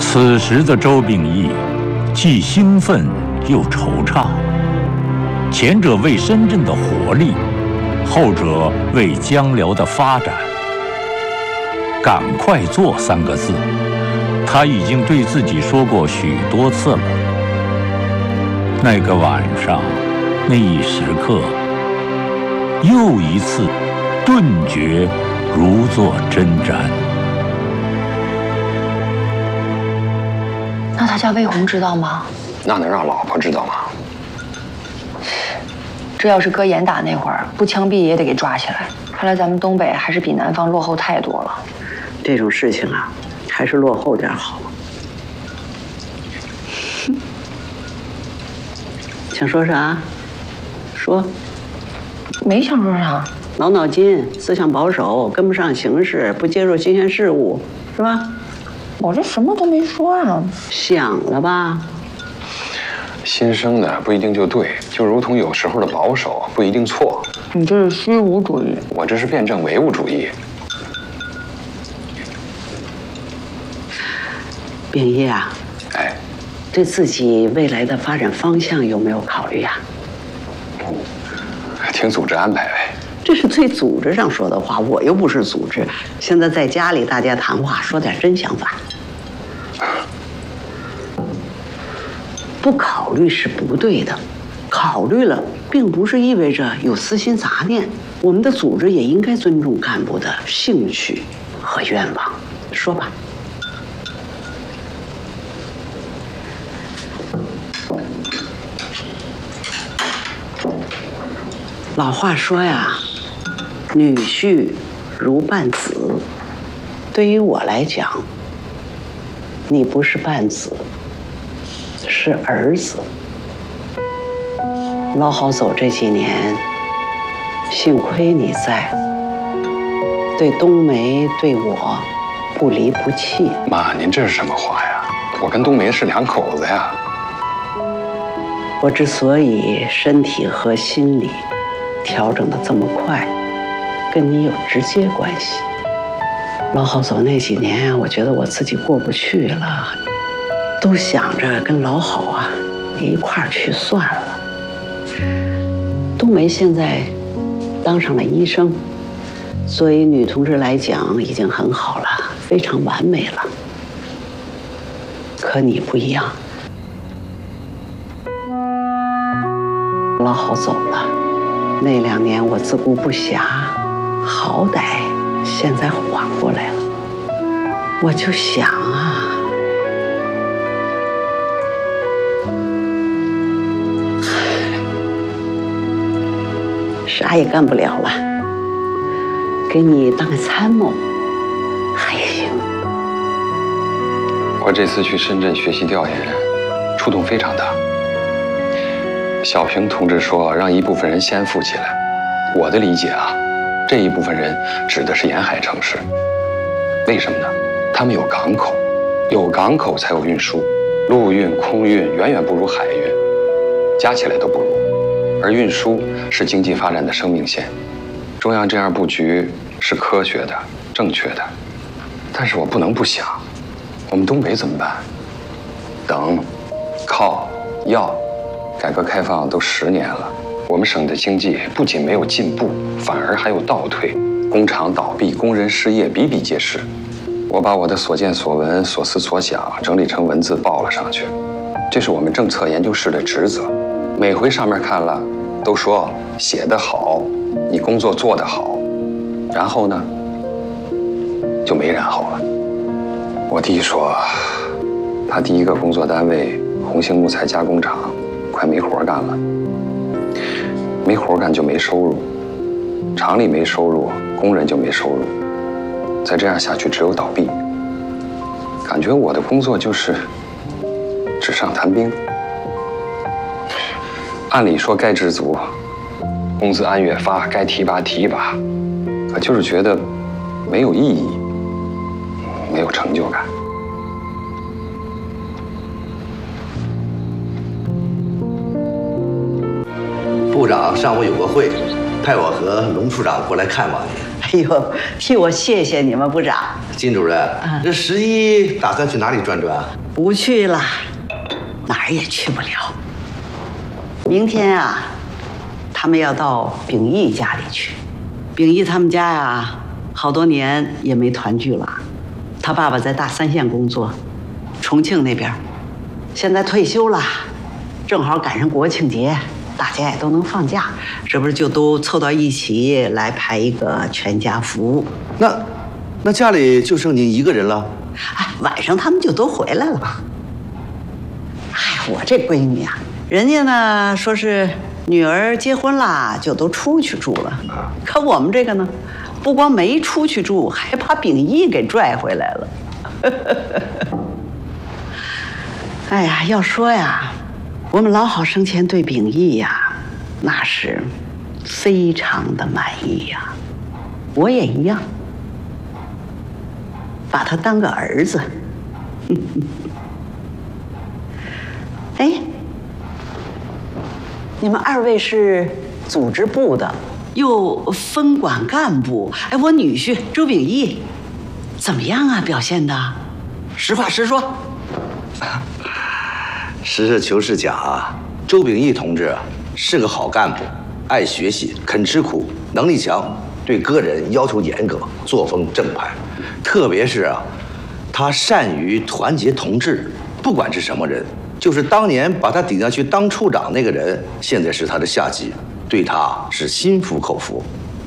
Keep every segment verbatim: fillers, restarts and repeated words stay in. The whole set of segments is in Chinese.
此时的周秉义既兴奋又惆怅，前者为深圳的活力，后者为江辽的发展。赶快做三个字，他已经对自己说过许多次了。那个晚上，那一时刻，又一次顿觉如坐针毡。 那他家魏红知道吗？ 那能让老婆知道吗？ 这要是搁严打那会儿，不枪毙也得给抓起来。看来咱们东北还是比南方落后太多了。 这种事情啊，还是落后点好。想说啥？说。 没想说啥。 脑脑筋，思想保守，跟不上形势，不接受新鲜事物，是吧？ 我这什么都没说啊。 想了吧？ 新生的不一定就对，就如同有时候的保守不一定错。 你这是虚无主义， 我这是辩证唯物主义。 秉义啊， 哎， 对自己未来的发展方向有没有考虑呀？ 听组织安排呗。 这是对组织上说的话，我又不是组织。现在在家里大家谈话，说点真想法。不考虑是不对的，考虑了并不是意味着有私心杂念。我们的组织也应该尊重干部的兴趣和愿望。说吧。老话说呀，女婿如伴子。对于我来讲，你不是伴子，是儿子。老好走这几年，幸亏你在，对冬梅对我不离不弃。 妈，您这是什么话呀？我跟冬梅是两口子呀。 我之所以身体和心理调整得这么快，跟你有直接关系。老好走那几年，我觉得我自己过不去了，都想着跟老好啊一块儿去算了。冬梅现在当上了医生，作为女同志来讲已经很好了，非常完美了。可你不一样，老好走了。那两年我自顾不暇，好歹现在缓过来了。我就想啊，啥也干不了了，给你当个参谋还行。 我这次去深圳学习调研，触动非常大。小平同志说让一部分人先富起来，我的理解啊，这一部分人指的是沿海城市。为什么呢？他们有港口，有港口才有运输，陆运、空运远远不如海运，加起来都不如。而运输是经济发展的生命线，中央这样布局是科学的、正确的。但是我不能不想，我们东北怎么办？等、靠、要。改革开放都十年了，我们省的经济不仅没有进步，反而还有倒退，工厂倒闭，工人失业比比皆是。我把我的所见所闻、所思所想整理成文字报了上去，这是我们政策研究室的职责。每回上面看了，都说写得好，你工作做得好，然后呢，就没然后了。我弟说，他第一个工作单位红星木材加工厂。快没活干了，没活干就没收入，厂里没收入，工人就没收入，再这样下去只有倒闭。感觉我的工作就是纸上谈兵。按理说该知足，工资按月发，该提拔提拔，可就是觉得没有意义，没有成就感。 部长上午有个会，派我和龙处长过来看望你。 哎哎呦，替我谢谢你们部长。 金主任，这十一打算去哪里转转？ 不去了，哪儿也去不了。明天啊，他们要到秉义家里去。秉义他们家呀，好多年也没团聚了。他爸爸在大三县工作，重庆那边，现在退休了，正好赶上国庆节。大家也都能放假，这不是就都凑到一起来排一个全家福？ 那，那家里就剩您一个人了？ 哎，晚上他们就都回来了。哎，我这闺女啊，人家呢说是女儿结婚啦，就都出去住了。可我们这个呢，不光没出去住，还把秉义给拽回来了。哎呀，要说呀。我们老好生前对秉义呀，那是非常的满意呀。我也一样，把他当个儿子。哎，你们二位是组织部的，又分管干部。哎，我女婿周秉义怎么样啊？表现的，实话实说。 实事求是讲啊，周秉义同志啊是个好干部，爱学习，肯吃苦，能力强，对个人要求严格，作风正派。特别是啊，他善于团结同志，不管是什么人，就是当年把他顶下去当处长那个人，现在是他的下级，对他是心服口服。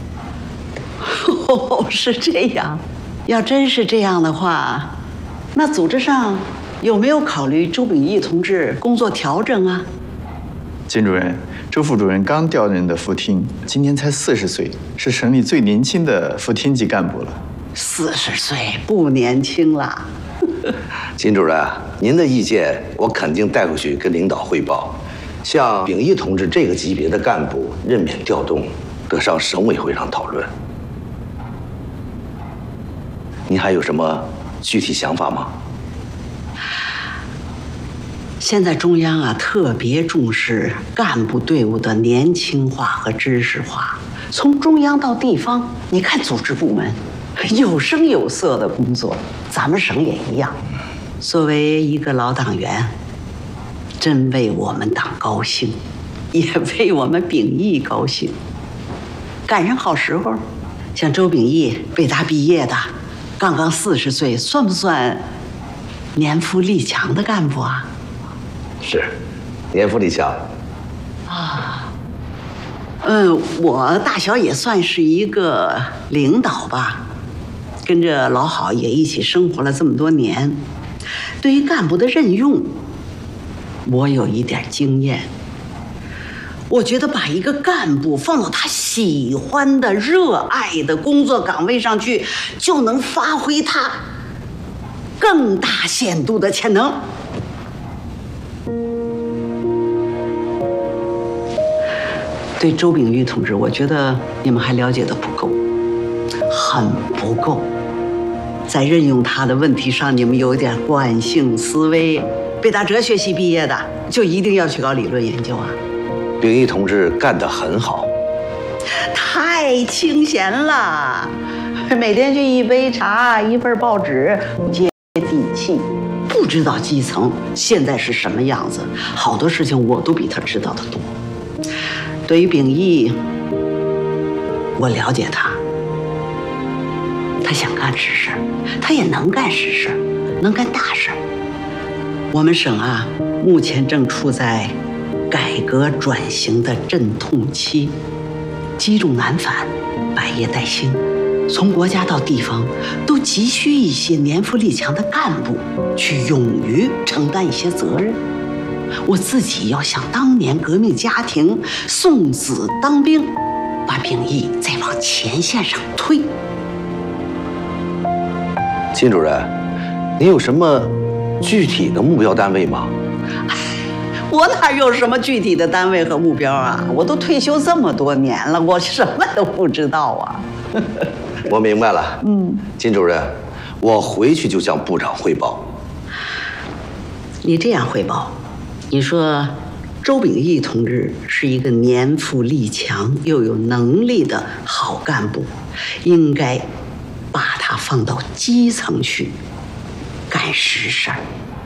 哦，是这样。要真是这样的话，那组织上有没有考虑周秉义同志工作调整啊？ 金主任，周副主任刚调任的副厅，今年才四十岁，是省里最年轻的副厅级干部了。 四十岁不年轻了。 金主任，您的意见我肯定带回去跟领导汇报。像秉义同志这个级别的干部任免调动，得上省委会上讨论。您还有什么具体想法吗？ 现在中央啊特别重视干部队伍的年轻化和知识化，从中央到地方，你看组织部门有声有色的工作，咱们省也一样。作为一个老党员，真为我们党高兴，也为我们秉义高兴。赶上好时候，像周秉义北大毕业的，刚刚四十岁，算不算年富力强的干部啊？ 是，年富力强。 啊，嗯，我大小也算是一个领导吧，跟着老郝也一起生活了这么多年，对于干部的任用，我有一点经验。我觉得把一个干部放到他喜欢的、热爱的工作岗位上去，就能发挥他更大限度的潜能。对周秉义同志，我觉得你们还了解的不够，很不够。在任用他的问题上，你们有一点惯性思维。北大哲学系毕业的，就一定要去搞理论研究啊？ 秉义同志干得很好， 太清闲了，每天就一杯茶，一份报纸，接地气。不知道基层现在是什么样子，好多事情我都比他知道的多。对于秉义，我了解他，他想干实事，他也能干实事，能干大事。我们省啊，目前正处在改革转型的阵痛期，积重难返，百业待兴。从国家到地方，都急需一些年富力强的干部，去勇于承担一些责任。我自己要像当年革命家庭送子当兵，把秉义再往前线上推。 金主任，您有什么具体的目标单位吗？ 我哪有什么具体的单位和目标啊？我都退休这么多年了，我什么都不知道啊。 我明白了，嗯，金主任，我回去就向部长汇报。 你这样汇报，你说周秉义同志是一个年富力强又有能力的好干部，应该把他放到基层去干实事儿。